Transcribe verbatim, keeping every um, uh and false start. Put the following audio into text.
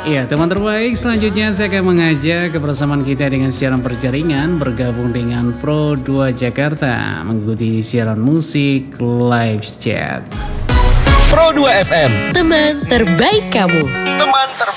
Iya, teman terbaik, selanjutnya saya akan mengajak kebersamaan kita dengan siaran berjaringan bergabung dengan Pro dua Jakarta mengikuti siaran musik live chat. Pro dua F M, teman terbaik kamu. teman terbaik.